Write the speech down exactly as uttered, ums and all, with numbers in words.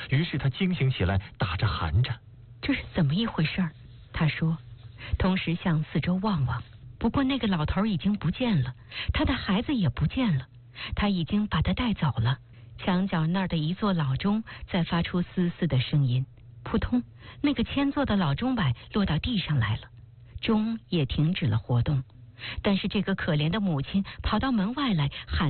于是他惊醒起来，打着寒颤。 这是怎么一回事儿？他说，同时向四周望望。不过那个老头已经不见了，他的孩子也不见了，他已经把他带走了。墙角那儿的一座老钟在发出嘶嘶的声音，扑通，那个铅做的老钟摆落到地上来了，钟也停止了活动。但是这个可怜的母亲跑到门外来喊